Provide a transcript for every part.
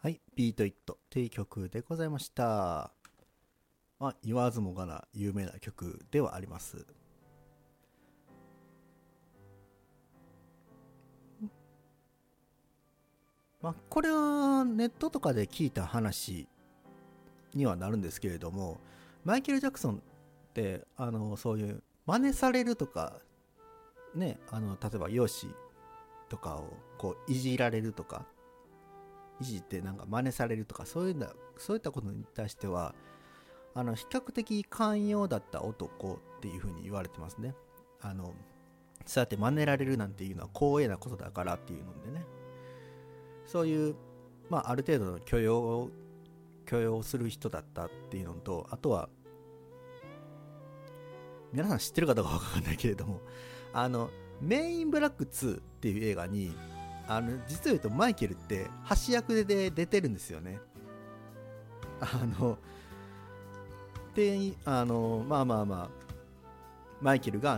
はい、ビートイットという曲でございました。言わずもがな有名な曲ではあります。これはネットとかで聞いた話にはなるんですけれども、マイケル・ジャクソンってそういう真似されるとかね、例えば容姿とかをこういじられるとか、いじってなんか真似されるとか、そういったことに対しては比較的寛容だった男っていう風に言われてますね。あのそうやって真似られるなんていうのは光栄なことだからっていうのでね、そういう、ある程度の許容する人だったっていうのと、あとは皆さん知ってるかどうかわかんないけれども、あのメインブラック2っていう映画に実を言うとマイケルって橋役で出てるんですよね。でマイケルが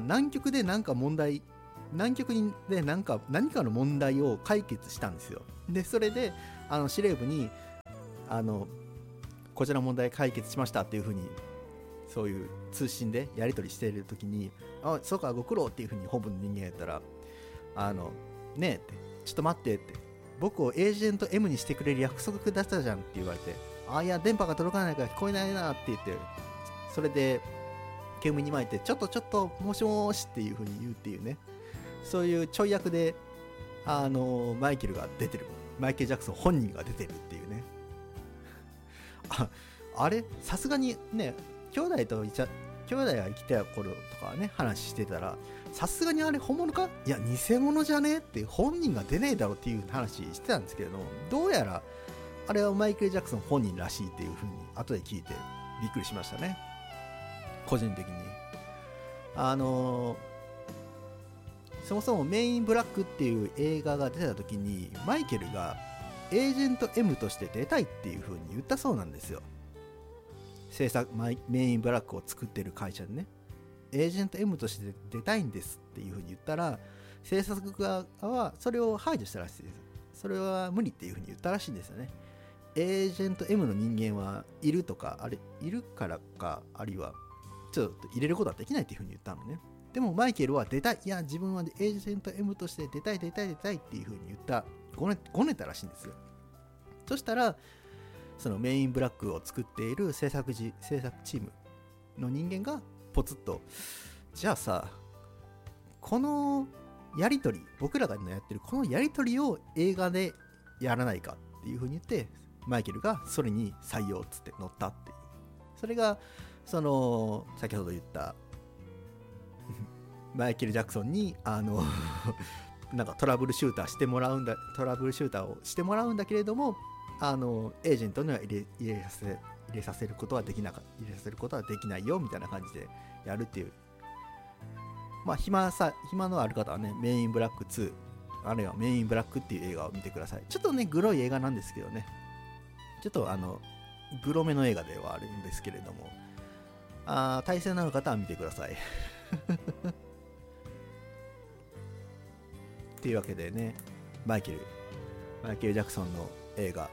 南極で何かの問題を解決したんですよ。でそれで司令部にあのこちらの問題解決しましたっていう風に、そういう通信でやり取りしている時に、そうかご苦労っていう風に本部の人間やったら、ねえって、ちょっと待ってって、僕をエージェント M にしてくれる約束だったじゃんって言われて、いや電波が届かないから聞こえないなって言って、それで煙に巻いてちょっともしもーしっていう風に言うっていうね、そういうちょい役でマイケルが出てる、マイケル・ジャクソン本人が出てるっていうね。あれさすがにね、兄弟が生きてた頃とかね話してたら、さすがにあれ本物か、いや偽物じゃねって本人が出ねえだろっていう話してたんですけれども、どうやらあれはマイケル・ジャクソン本人らしいっていう風に後で聞いてびっくりしましたね、個人的に。あのそもそもメインブラックっていう映画が出た時に、マイケルがエージェント M として出たいっていう風に言ったそうなんですよ。メインブラックを作ってる会社でね、エージェント M として出たいんですっていう風に言ったら、制作側はそれを排除したらしいです。それは無理っていう風に言ったらしいんですよね。エージェント M の人間はいるとか、いるからか、あるいはちょっと入れることはできないっていう風に言ったのね。でもマイケルは出たい、いや自分はエージェント M として出たいっていう風に言った、ごねたらしいんですよ。そしたらそのメインブラックを作っている制作チームの人間がポツッと、じゃあさ、このやり取り、僕らがやってるこのやり取りを映画でやらないかっていう風に言って、マイケルがそれに採用っつって乗ったっていう、それがその先ほど言ったマイケル・ジャクソンになんかトラブルシューターをしてもらうんだけれども、エージェントには入れさせることはできないよみたいな感じでやるっていう。暇のある方はね、メインブラック2、あるいはメインブラックっていう映画を見てください。ちょっとねグロい映画なんですけどね、ちょっとグロめの映画ではあるんですけれども、対戦のある方は見てください。っていうわけでね、マイケル・ジャクソンの映画、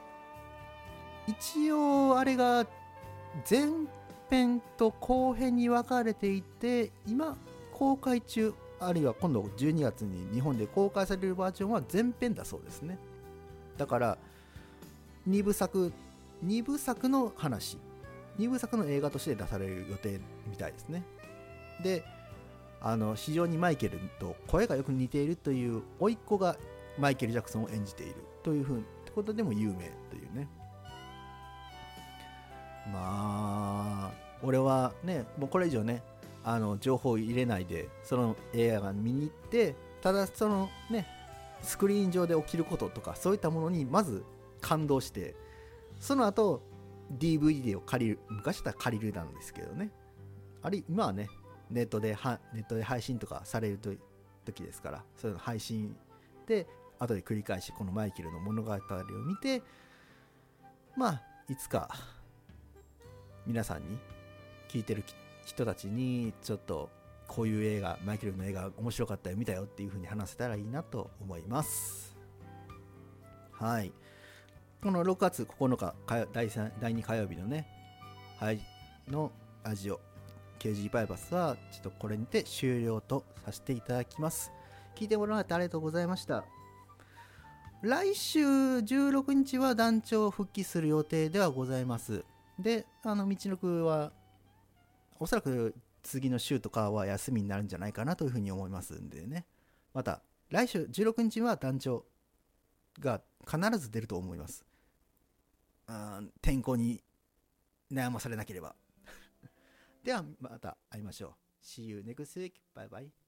一応あれが前編と後編に分かれていて、今公開中、あるいは今度12月に日本で公開されるバージョンは前編だそうですね。だから2部作の話、2部作の映画として出される予定みたいですね。で、非常にマイケルと声がよく似ているという甥っ子がマイケル・ジャクソンを演じているというふうってことでも有名というね。俺はね、もうこれ以上ね情報を入れないでその映画見に行って、ただそのねスクリーン上で起きることとかそういったものにまず感動して、その後 DVD を借りる、昔だったら借りるなんですけどね、今はねネットで配信とかされる時ですから、そういうの配信で後で繰り返しこのマイケルの物語を見て、いつか皆さんに、聞いてる人たちにちょっとこういうマイケルの映画面白かったよ見たよっていう風に話せたらいいなと思います。はい。 この6月9日第2火曜日のね、はいのラジオ KG バイパスはちょっとこれにて終了とさせていただきます。聞いてもらってありがとうございました。来週16日は団長復帰する予定ではございます。で、道のくはおそらく次の週とかは休みになるんじゃないかなというふうに思いますんでね、また来週16日は団長が必ず出ると思います。天候に悩まされなければではまた会いましょう。 See you next week. バイバイ。